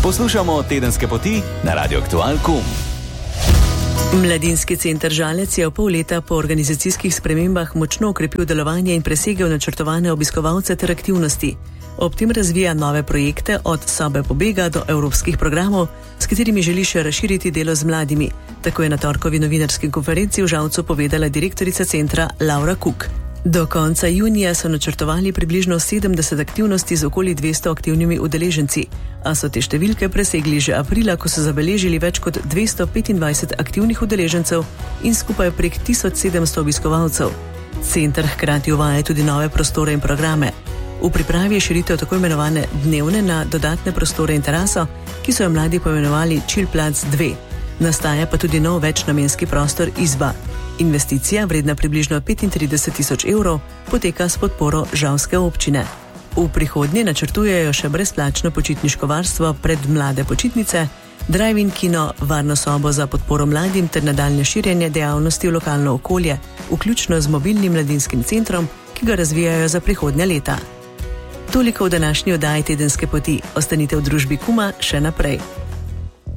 Poslušamo Tedenske poti na Radio Aktual.com. Mladinski center Žalec je v pol leta po organizacijskih spremembah močno okrepil delovanje in presegel načrtovane obiskovalce ter aktivnosti. Ob tem razvija nove projekte od sobe pobega do evropskih programov, s katerimi želi še razširiti delo z mladimi. Tako je na torkovi novinarski konferenci v Žalcu povedala direktorica centra Laura Kuk. Do konca junija so načrtovali približno 70 aktivnosti z okoli 200 aktivnimi udeleženci, a so te številke presegli že aprila, ko so zabeležili več kot 225 aktivnih udeležencev in skupaj prek 1700 obiskovalcev. Center hkrati uvaja tudi nove prostore in programe. V pripravi je širitev tako imenovane dnevne na dodatne prostore in teraso, ki so jo mladi poimenovali Chillplatz 2. Nastaja pa tudi nov večnamenski prostor Izba. Investicija, vredna približno 35.000 evrov, poteka s podporo žalske občine. V prihodnje načrtujejo še brezplačno počitniško varstvo pred mlade počitnice, drive-in kino, varno sobo za podporo mladim ter nadaljnje širjenje dejavnosti v lokalno okolje, vključno z mobilnim mladinskim centrom, ki ga razvijajo za prihodnja leta. Toliko v današnji oddaji Tedenske poti. Ostanite v družbi Kuma še naprej.